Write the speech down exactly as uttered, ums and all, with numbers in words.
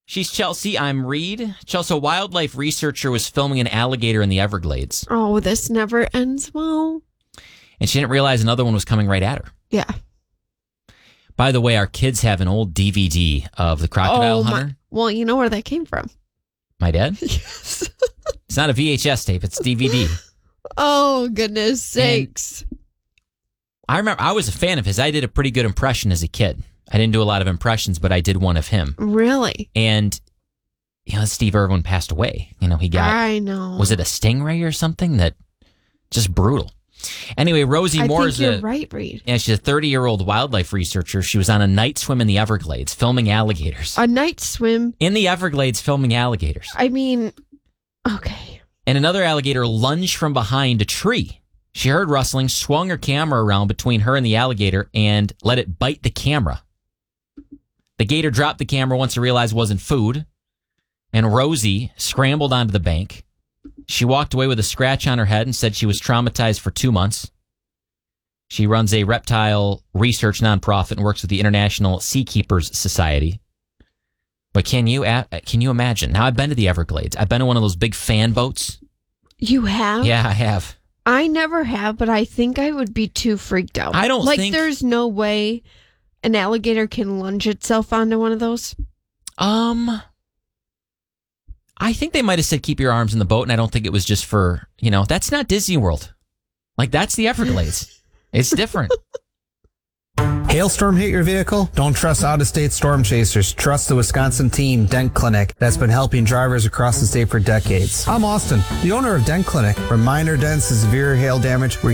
She's Chelsea. I'm Reed. Chelsea, a wildlife researcher, was filming an alligator in the Everglades. Oh, this never ends well. And she didn't realize another one was coming right at her. Yeah. By the way, our kids have an old D V D of the Crocodile oh, Hunter. My, well, you know where that came from. My dad? Yes. It's not a V H S tape. It's D V D. Oh, goodness sakes. And I remember I was a fan of his. I did a pretty good impression as a kid. I didn't do a lot of impressions, but I did one of him. Really? And, you know, Steve Irwin passed away. You know, he got... I know. Was it a stingray or something? That just brutal. Anyway, Rosie I Moore think is you're a... right, Reed. Yeah, she's a thirty-year-old wildlife researcher. She was on a night swim in the Everglades filming alligators. A night swim? In the Everglades filming alligators. I mean, okay. And another alligator lunged from behind a tree. She heard rustling, swung her camera around between her and the alligator, and let it bite the camera. The gator dropped the camera once it realized it wasn't food, and Rosie scrambled onto the bank. She walked away with a scratch on her head and said she was traumatized for two months. She runs a reptile research nonprofit and works with the International Seakeepers Society. But can you can you imagine? Now, I've been to the Everglades. I've been to one of those big fan boats. You have? Yeah, I have. I never have, but I think I would be too freaked out. I don't like, think... there's no way an alligator can lunge itself onto one of those. Um, I think they might have said keep your arms in the boat, and I don't think it was just for, you know, that's not Disney World. Like, that's the Everglades. It's different. Hailstorm hit your vehicle? Don't trust out-of-state storm chasers. Trust the Wisconsin team, Dent Clinic, that's been helping drivers across the state for decades. I'm Austin, the owner of Dent Clinic, where minor dents to severe hail damage